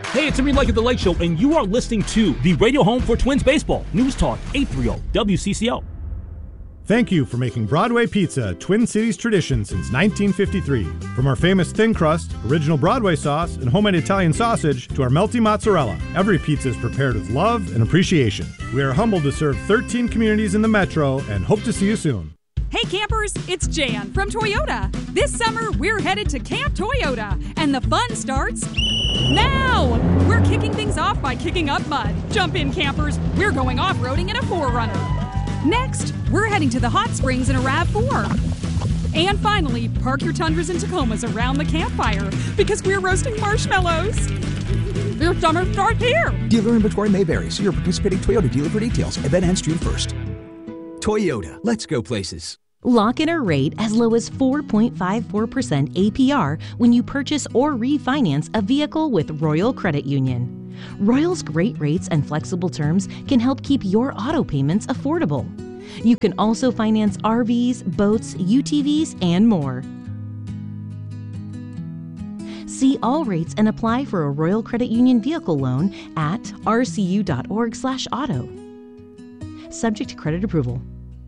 Hey, it's Reed Lake at the Lake Show, and you are listening to the radio home for Twins baseball. News Talk 830 WCCO. Thank you for making Broadway Pizza a Twin Cities tradition since 1953. From our famous thin crust, original Broadway sauce, and homemade Italian sausage to our melty mozzarella, every pizza is prepared with love and appreciation. We are humbled to serve 13 communities in the metro and hope to see you soon. Hey campers, it's Jan from Toyota. This summer, we're headed to Camp Toyota, and the fun starts now! We're kicking things off by kicking up mud. Jump in, campers. We're going off-roading in a 4Runner. Next, we're heading to the hot springs in a RAV4. And finally, park your Tundras and Tacomas around the campfire because we're roasting marshmallows. Your summer starts here. Dealer inventory may vary. See your participating Toyota dealer for details. Event ends June 1st. Toyota, let's go places. Lock in a rate as low as 4.54% APR when you purchase or refinance a vehicle with Royal Credit Union. Royal's great rates and flexible terms can help keep your auto payments affordable. You can also finance RVs, boats, UTVs, and more. See all rates and apply for a Royal Credit Union vehicle loan at rcu.org/auto. Subject to credit approval.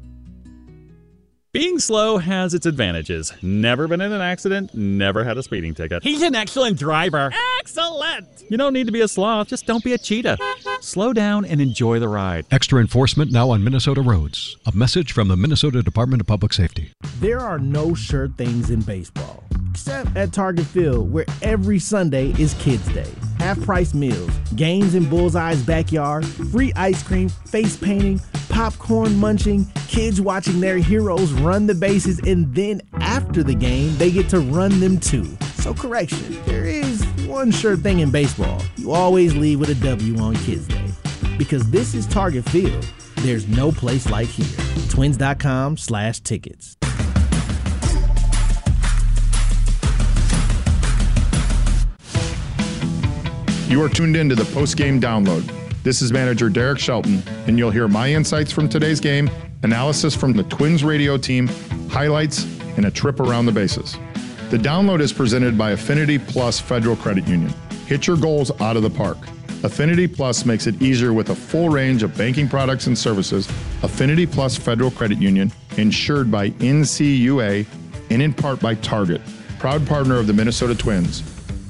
Being slow has its advantages. Never been in an accident, never had a speeding ticket. He's an excellent driver. Excellent! You don't need to be a sloth, just don't be a cheetah. Slow down and enjoy the ride. Extra enforcement now on Minnesota roads. A message from the Minnesota Department of Public Safety. There are no sure things in baseball, except at Target Field, where every Sunday is Kids Day. Half-price meals, games in Bullseye's backyard, free ice cream, face painting, popcorn munching, kids watching their heroes run the bases, and then after the game, they get to run them too. So correction, there is one sure thing in baseball. You always leave with a W on Kids Day. Because this is Target Field. There's no place like here. Twins.com/tickets. You are tuned in to the post-game download. This is manager Derek Shelton, and you'll hear my insights from today's game, analysis from the Twins radio team, highlights, and a trip around the bases. The download is presented by Affinity Plus Federal Credit Union. Hit your goals out of the park. Affinity Plus makes it easier with a full range of banking products and services. Affinity Plus Federal Credit Union, insured by NCUA and in part by Target, proud partner of the Minnesota Twins.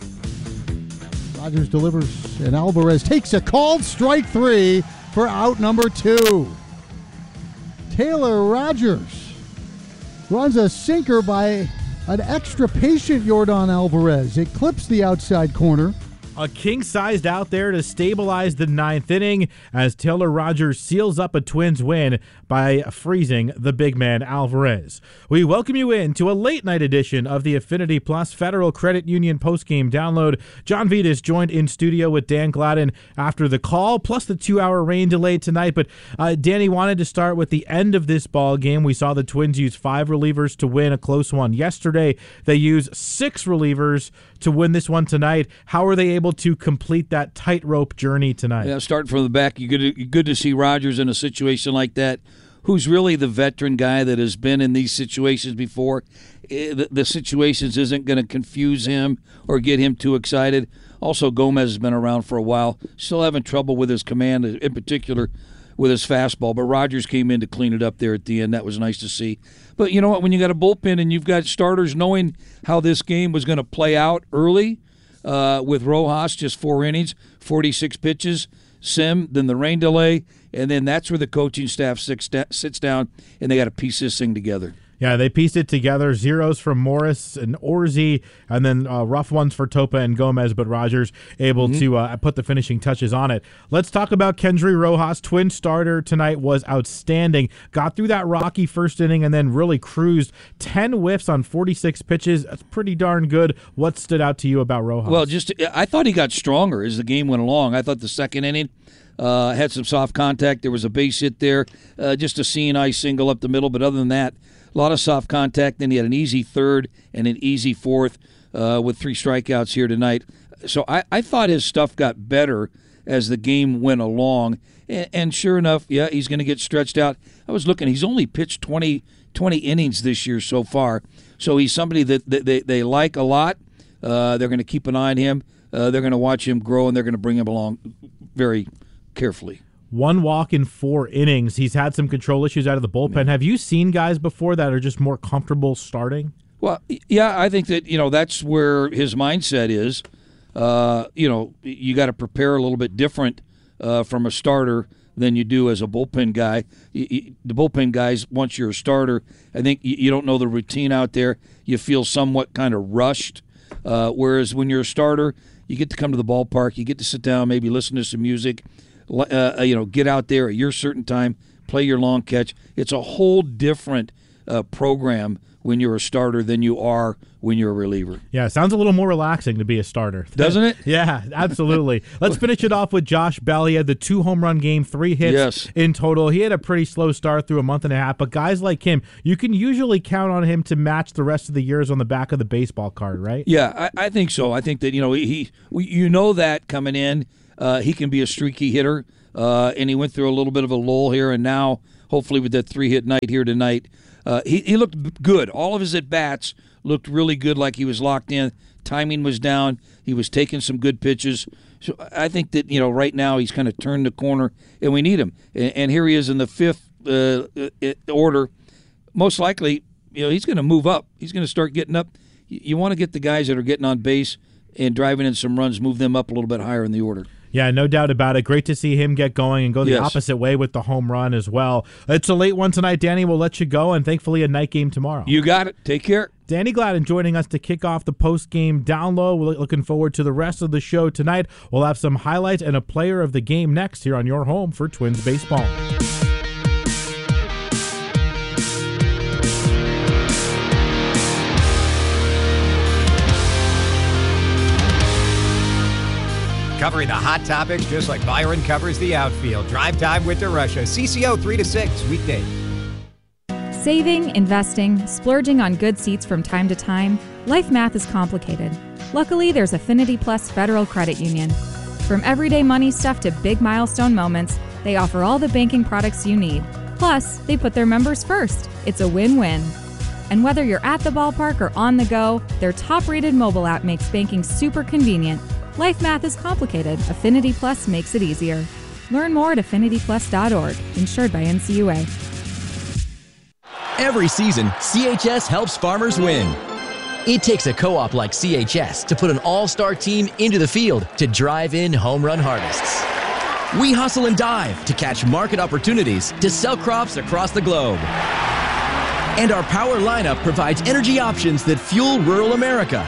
Rogers delivers, and Alvarez takes a called strike 3 for out number 2. Taylor Rogers runs a sinker by an extra patient Yordan Alvarez. It clips the outside corner. A king-sized out there to stabilize the ninth inning as Taylor Rogers seals up a Twins win by freezing the big man Alvarez. We welcome you in to a late-night edition of the Affinity Plus Federal Credit Union postgame download. John Vitas joined in studio with Dan Gladden after the call, plus the 2-hour rain delay tonight. But Danny wanted to start with the end of this ball game. We saw the Twins use 5 relievers to win a close one yesterday. They use 6 relievers to win this one tonight. How are they able to complete that tightrope journey tonight? Yeah, starting from the back, you're good to see Rogers in a situation like that, who's really the veteran guy that has been in these situations before. The situations isn't going to confuse him or get him too excited. Also, Gomez has been around for a while, still having trouble with his command, in particular with his fastball, but Rogers came in to clean it up there at the end. That was nice to see. But you know what? When you got a bullpen and you've got starters knowing how this game was going to play out early, with Rojas, just 4 innings, 46 pitches, Sim, then the rain delay, and then that's where the coaching staff sits down and they got to piece this thing together. Yeah, they pieced it together. Zeros from Morris and Orzi, and then rough ones for Topa and Gomez, but Rogers able to put the finishing touches on it. Let's talk about Kendry Rojas. Twin starter tonight was outstanding. Got through that rocky first inning and then really cruised. 10 whiffs on 46 pitches. That's pretty darn good. What stood out to you about Rojas? Well, I thought he got stronger as the game went along. I thought the second inning had some soft contact. There was a base hit there, just a seeing-eye single up the middle, but other than that, a lot of soft contact. Then he had an easy third and an easy fourth with 3 strikeouts here tonight. So I thought his stuff got better as the game went along. And sure enough, yeah, he's going to get stretched out. I was looking. He's only pitched 20 innings this year so far. So he's somebody that they like a lot. They're going to keep an eye on him. They're going to watch him grow, and they're going to bring him along very carefully. 1 walk in 4 innings. He's had some control issues out of the bullpen. Have you seen guys before that are just more comfortable starting? Well, yeah, I think that, that's where his mindset is. You got to prepare a little bit different from a starter than you do as a bullpen guy. The bullpen guys, once you're a starter, I think you don't know the routine out there. You feel somewhat kind of rushed. Whereas when you're a starter, you get to come to the ballpark, you get to sit down, maybe listen to some music, get out there at your certain time, play your long catch. It's a whole different program when you're a starter than you are when you're a reliever. Yeah, it sounds a little more relaxing to be a starter. Doesn't it? Yeah, absolutely. Let's finish it off with Josh Bell. He had the 2 home run game, 3 hits in total. He had a pretty slow start through a month and a half, but guys like him, you can usually count on him to match the rest of the years on the back of the baseball card, right? Yeah, I think so. I think that, that coming in, he can be a streaky hitter, and he went through a little bit of a lull here, and now hopefully with that 3-hit night here tonight, he looked good. All of his at-bats looked really good, like he was locked in. Timing was down. He was taking some good pitches. So I think that, right now he's kind of turned the corner, and we need him. And here he is in the 5th order. Most likely, he's going to move up. He's going to start getting up. You want to get the guys that are getting on base and driving in some runs, move them up a little bit higher in the order. Yeah, no doubt about it. Great to see him get going and go the opposite way with the home run as well. It's a late one tonight, Danny. We'll let you go, and thankfully a night game tomorrow. You got it. Take care. Danny Gladden joining us to kick off the post-game download. We're looking forward to the rest of the show tonight. We'll have some highlights and a player of the game next here on your home for Twins baseball. Covering the hot topics just like Byron covers the outfield. Drive Time with DeRusha. CCO 3 to 6, weekday. Saving, investing, splurging on good seats from time to time, life math is complicated. Luckily, there's Affinity Plus Federal Credit Union. From everyday money stuff to big milestone moments, they offer all the banking products you need. Plus, they put their members first. It's a win-win. And whether you're at the ballpark or on the go, their top-rated mobile app makes banking super convenient. Life math is complicated. Affinity Plus makes it easier. Learn more at affinityplus.org. Insured by NCUA. Every season, CHS helps farmers win. It takes a co-op like CHS to put an all-star team into the field to drive in home run harvests. We hustle and dive to catch market opportunities to sell crops across the globe. And our power lineup provides energy options that fuel rural America.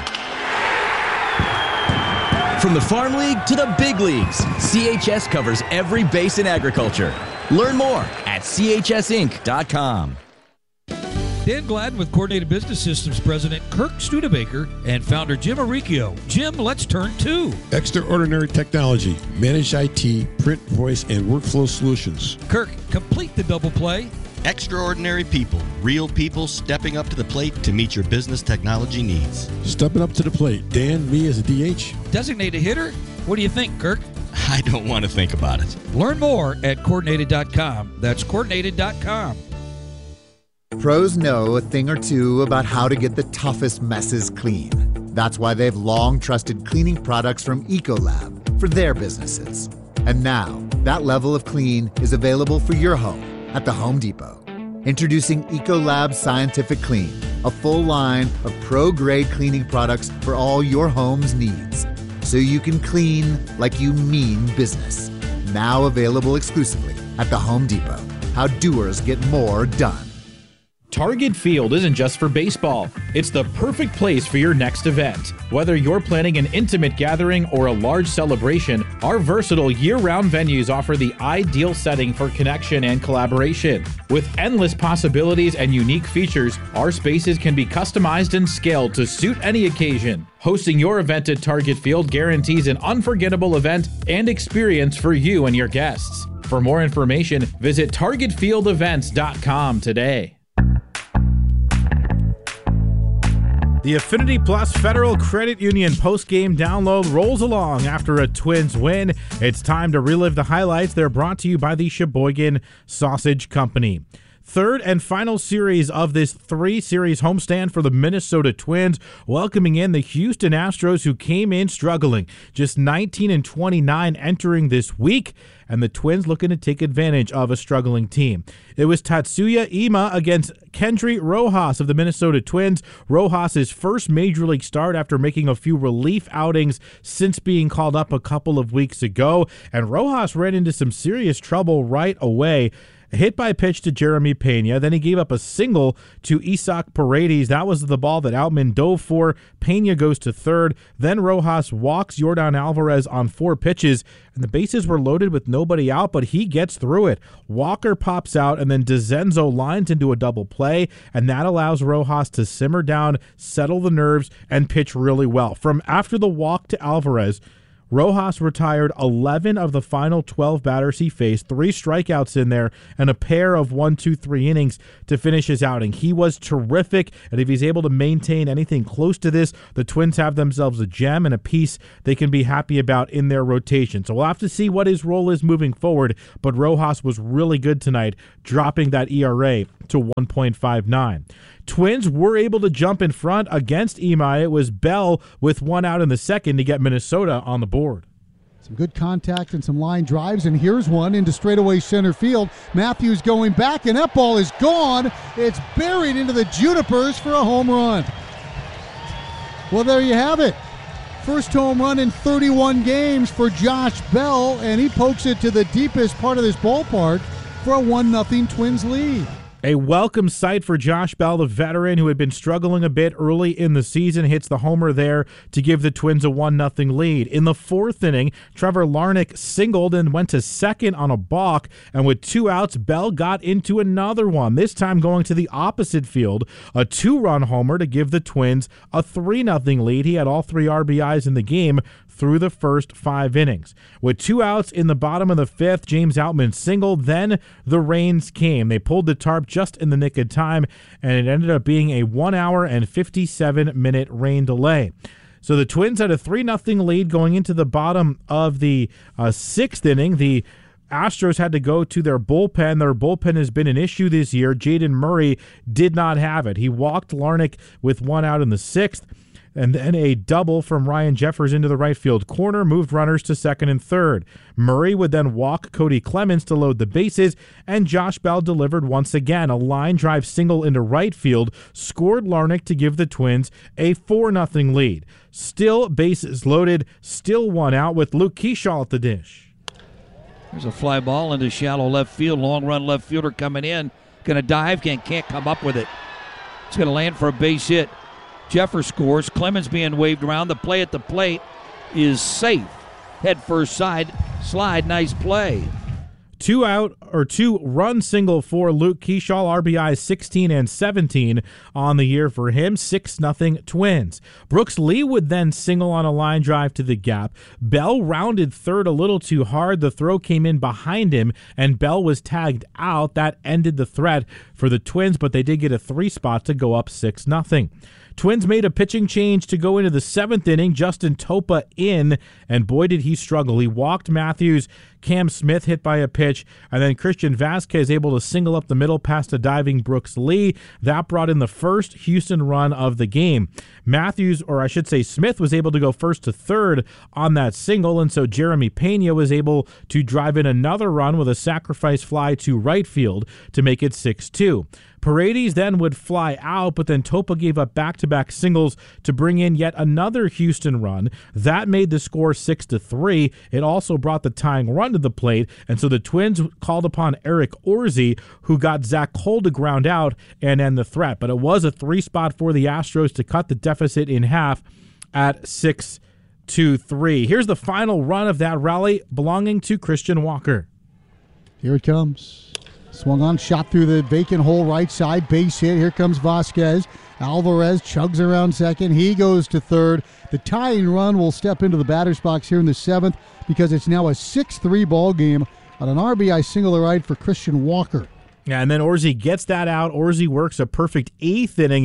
From the Farm League to the big leagues, CHS covers every base in agriculture. Learn more at chsinc.com. Dan Gladden with Coordinated Business Systems President Kirk Studebaker and founder Jim Arricchio. Jim, let's turn to Extraordinary Technology, Managed IT, Print, Voice, and Workflow Solutions. Kirk, complete the double play. Extraordinary people, real people stepping up to the plate to meet your business technology needs. Stepping up to the plate. Dan, me as a DH. Designated hitter? What do you think, Kirk? I don't want to think about it. Learn more at Coordinated.com. That's Coordinated.com. Pros know a thing or two about how to get the toughest messes clean. That's why they've long trusted cleaning products from Ecolab for their businesses. And now, that level of clean is available for your home at the Home Depot. Introducing Ecolab Scientific Clean, a full line of pro-grade cleaning products for all your home's needs. So you can clean like you mean business. Now available exclusively at the Home Depot. How doers get more done. Target Field isn't just for baseball. It's the perfect place for your next event. Whether you're planning an intimate gathering or a large celebration, our versatile year-round venues offer the ideal setting for connection and collaboration. With endless possibilities and unique features, our spaces can be customized and scaled to suit any occasion. Hosting your event at Target Field guarantees an unforgettable event and experience for you and your guests. For more information, visit targetfieldevents.com today. The Affinity Plus Federal Credit Union post-game download rolls along after a Twins win. It's time to relive the highlights. They're brought to you by the Sheboygan Sausage Company. Third and final series of this 3-series homestand for the Minnesota Twins, welcoming in the Houston Astros, who came in struggling, just 19-29 entering this week, and the Twins looking to take advantage of a struggling team. It was Tatsuya Ima against Kendry Rojas of the Minnesota Twins. Rojas' first major league start after making a few relief outings since being called up a couple of weeks ago, and Rojas ran into some serious trouble right away. Hit by a pitch to Jeremy Pena. Then he gave up a single to Isaac Paredes. That was the ball that Outman dove for. Pena goes to third. Then Rojas walks Yordan Alvarez on 4 pitches, and the bases were loaded with nobody out, but he gets through it. Walker pops out, and then DeZenzo lines into a double play, and that allows Rojas to simmer down, settle the nerves, and pitch really well. From after the walk to Alvarez, Rojas retired 11 of the final 12 batters he faced, 3 strikeouts in there, and a pair of 1-2-3 innings to finish his outing. He was terrific, and if he's able to maintain anything close to this, the Twins have themselves a gem and a piece they can be happy about in their rotation. So we'll have to see what his role is moving forward, but Rojas was really good tonight, dropping that ERA to 1.59. Twins were able to jump in front against Ima. It was Bell with 1 out in the second to get Minnesota on the board. Some good contact and some line drives, and here's one into straightaway center field. Matthews going back, and that ball is gone. It's buried into the junipers for a home run. Well, there you have it. First home run in 31 games for Josh Bell, and he pokes it to the deepest part of this ballpark for a 1-0 Twins lead. A welcome sight for Josh Bell, the veteran who had been struggling a bit early in the season, hits the homer there to give the Twins a 1-0 lead. In the 4th inning, Trevor Larnach singled and went to second on a balk, and with 2 outs, Bell got into another one, this time going to the opposite field, a 2-run homer to give the Twins a 3-0 lead. He had all 3 RBIs in the game through the first 5 innings. With 2 outs in the bottom of the 5th, James Outman singled, then the rains came. They pulled the tarp just in the nick of time, and it ended up being a 1 hour and 57-minute rain delay. So the Twins had a 3-0 lead going into the bottom of the 6th inning. The Astros had to go to their bullpen. Their bullpen has been an issue this year. Jaden Murray did not have it. He walked Larnach with 1 out in the 6th. And then a double from Ryan Jeffers into the right field corner moved runners to second and third. Murray would then walk Cody Clemens to load the bases, and Josh Bell delivered once again. A line drive single into right field scored Larnach to give the Twins a 4-0 lead. Still bases loaded, still 1 out with Luke Keeschall at the dish. There's a fly ball into shallow left field. Long run left fielder coming in. Going to dive, can't come up with it. It's going to land for a base hit. Jeffers scores. Clemens being waved around. The play at the plate is safe. Head first side slide. Nice play. 2-run single for Luke Keeschall. RBI 16 and 17 on the year for him. 6-0 Twins. Brooks Lee would then single on a line drive to the gap. Bell rounded third a little too hard. The throw came in behind him, and Bell was tagged out. That ended the threat for the Twins, but they did get a 3 spot to go up 6-0. Twins made a pitching change to go into the 7th inning. Justin Topa in, and boy did he struggle. He walked Matthews. Cam Smith hit by a pitch, and then Christian Vasquez able to single up the middle past a diving Brooks Lee. That brought in the first Houston run of the game. Matthews, or I should say Smith, was able to go first to third on that single, and so Jeremy Pena was able to drive in another run with a sacrifice fly to right field to make it 6-2. Paredes then would fly out, but then Topa gave up back-to-back singles to bring in yet another Houston run. That made the score 6-3. It also brought the tying run to the plate, and so the Twins called upon Eric Orsi, who got Zach Cole to ground out and end the threat. But it was a 3-spot for the Astros to cut the deficit in half at 6-3. Here's the final run of that rally belonging to Christian Walker. Here it comes. Swung on, shot through the vacant hole right side, base hit. Here comes Vasquez. Alvarez chugs around second. He goes to third. The tying run will step into the batter's box here in the 7th because it's now a 6-3 ball game on an RBI single to right for Christian Walker. Yeah, and then Orsi gets that out. Orsi works a perfect 8th inning,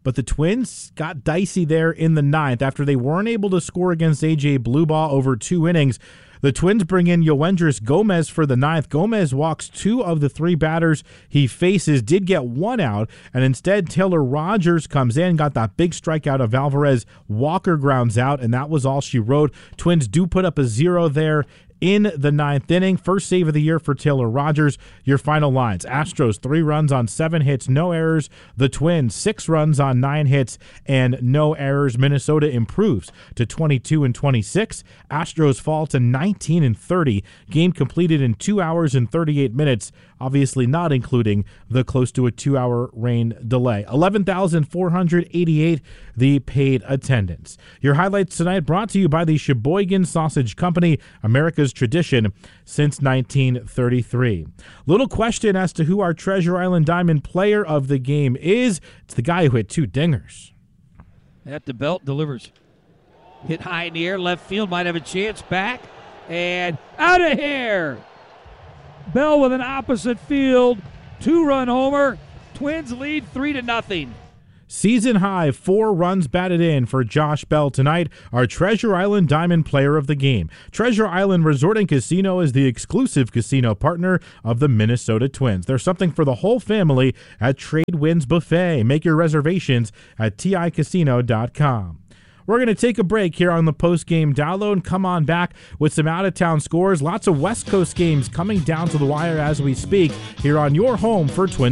but the Twins got dicey there in the 9th after they weren't able to score against A.J. Bluebaugh over 2 innings. The Twins bring in Yoendrys Gomez for the 9th. Gomez walks 2 of the 3 batters he faces, did get 1 out, and instead Taylor Rogers comes in, got that big strikeout of Alvarez. Walker grounds out, and that was all she wrote. Twins do put up a 0 there in the 9th inning. First save of the year for Taylor Rogers. Your final lines: Astros 3 runs on 7 hits, no errors. The Twins 6 runs on 9 hits and no errors. Minnesota improves to 22-26. Astros fall to 19-30. Game completed in 2 hours and 38 minutes, obviously not including the close to a 2-hour rain delay. 11,488 the paid attendance. Your highlights tonight brought to you by the Sheboygan Sausage Company, America's tradition since 1933. Little question as to who our Treasure Island Diamond player of the game is. It's the guy who hit 2 dingers. At the belt, delivers. Hit high in the air, left field, might have a chance, back, and out of here! Bell with an opposite field, 2-run homer. Twins lead 3-0. Season high 4 runs batted in for Josh Bell tonight, our Treasure Island Diamond player of the game. Treasure Island Resort and Casino is the exclusive casino partner of the Minnesota Twins. There's something for the whole family at Trade Winds Buffet. Make your reservations at TICasino.com. We're going to take a break here on the post-game download and come on back with some out-of-town scores. Lots of West Coast games coming down to the wire as we speak here on your home for Twins